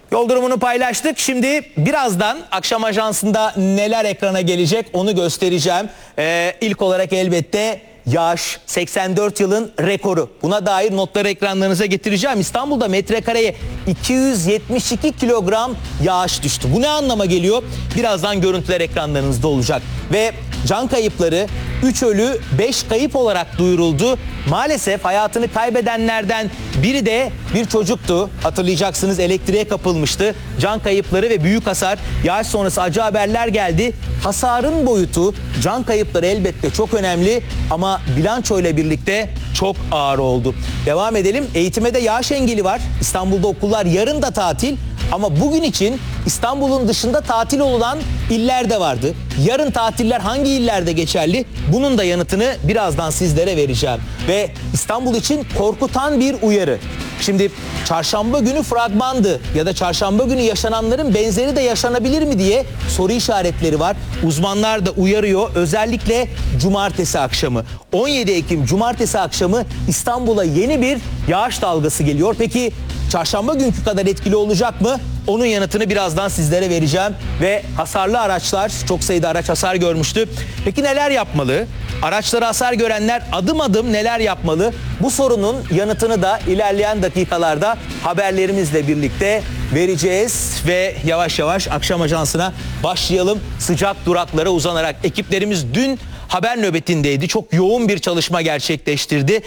Yol durumunu paylaştık. Şimdi birazdan akşam ajansında neler ekrana gelecek onu göstereceğim. İlk olarak elbette yağış, 84 yılın rekoru. Buna dair notları ekranlarınıza getireceğim. İstanbul'da metrekareye 272 kilogram yağış düştü. Bu ne anlama geliyor? Birazdan görüntüler ekranlarınızda olacak. Ve can kayıpları 3 ölü 5 kayıp olarak duyuruldu. Maalesef hayatını kaybedenlerden biri de bir çocuktu. Hatırlayacaksınız, elektriğe kapılmıştı. Can kayıpları ve büyük hasar. Yağış sonrası acı haberler geldi. Hasarın boyutu, can kayıpları elbette çok önemli ama bilanço ile birlikte çok ağır oldu. Devam edelim. Eğitime de yağış engeli var. İstanbul'da okullar yarın da tatil. Ama bugün için İstanbul'un dışında tatil olunan iller de vardı. Yarın tatiller hangi illerde geçerli? Bunun da yanıtını birazdan sizlere vereceğim. Ve İstanbul için korkutan bir uyarı. Şimdi çarşamba günü fragmandı ya da çarşamba günü yaşananların benzeri de yaşanabilir mi diye soru işaretleri var. Uzmanlar da uyarıyor. Özellikle cumartesi akşamı. 17 Ekim cumartesi akşamı İstanbul'a yeni bir yağış dalgası geliyor. Peki çarşamba günkü kadar etkili olacak mı? Onun yanıtını birazdan sizlere vereceğim. Ve hasarlı araçlar, çok sayıda araç hasar görmüştü. Peki neler yapmalı? Araçlara hasar görenler adım adım neler yapmalı? Bu sorunun yanıtını da ilerleyen dakikalarda haberlerimizle birlikte vereceğiz. Ve yavaş yavaş akşam ajansına başlayalım. Sıcak duraklara uzanarak ekiplerimiz dün haber nöbetindeydi. Çok yoğun bir çalışma gerçekleştirdi.